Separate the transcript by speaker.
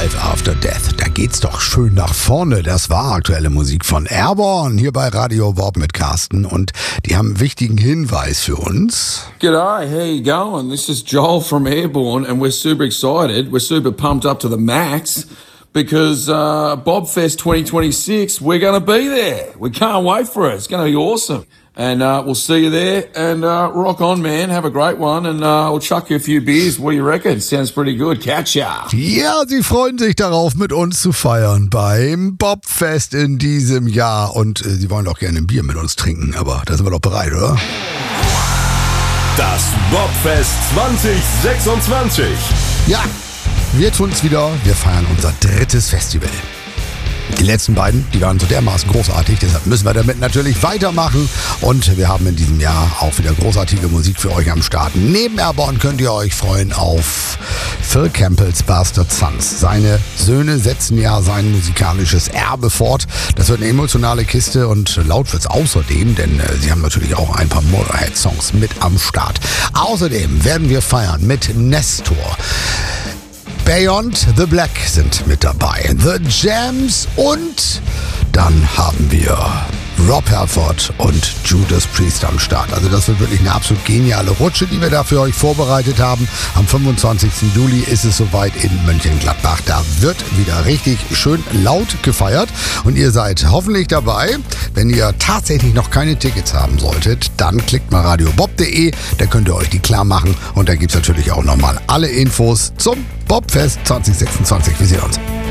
Speaker 1: Life After Death. Da geht's doch schön nach vorne. Das war aktuelle Musik von Airborne hier bei Radio Bob mit Carsten. Und die haben einen wichtigen Hinweis für uns.
Speaker 2: G'day, how you going? This is Joel from Airborne and we're super excited. We're super pumped up to the max because Bobfest 2026, we're going to be there. We can't wait for it. It's going to be awesome. And we'll see you there. And rock on, man. Have a great one. And we'll chuck you a few beers. What do you reckon? Sounds pretty good. Catch ya.
Speaker 1: Ja, sie freuen sich darauf, mit uns zu feiern beim Bobfest in diesem Jahr. Und sie wollen auch gerne ein Bier mit uns trinken. Aber da sind wir doch bereit, oder?
Speaker 3: Das Bobfest 2026.
Speaker 1: Ja, wir tun's wieder. Wir feiern unser 3. Festival. Die letzten beiden, die waren so dermaßen großartig, deshalb müssen wir damit natürlich weitermachen. Und wir haben in diesem Jahr auch wieder großartige Musik für euch am Start. Neben Airborne könnt ihr euch freuen auf Phil Campbells Bastard Sons. Seine Söhne setzen ja sein musikalisches Erbe fort. Das wird eine emotionale Kiste und laut wird's außerdem, denn sie haben natürlich auch ein paar Motorhead-Songs mit am Start. Außerdem werden wir feiern mit Nestor. Beyond the Black sind mit dabei, The Jams und dann haben wir Rob Halford und Judas Priest am Start. Also das wird wirklich eine absolut geniale Rutsche, die wir da für euch vorbereitet haben. Am 25. Juli ist es soweit in Mönchengladbach. Da wird wieder richtig schön laut gefeiert und ihr seid hoffentlich dabei. Wenn ihr tatsächlich noch keine Tickets haben solltet, dann klickt mal radiobob.de, da könnt ihr euch die klar machen und da gibt es natürlich auch nochmal alle Infos zum Bobfest 2026. Wir sehen uns.